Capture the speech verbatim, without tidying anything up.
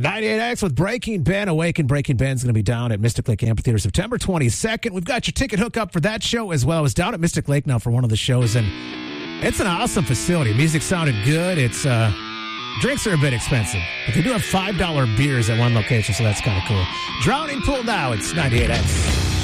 ninety-eight X with Breaking Ben. Awaken Breaking Ben's going to be down at Mystic Lake Amphitheater September twenty-second. We've got your ticket hookup for that show as well. I was down at Mystic Lake now for one of the shows, and it's an awesome facility. Music sounded good. It's uh, drinks are a bit expensive, but they do have five dollar beers at one location, so that's kind of cool. Drowning Pool now. It's ninety-eight X.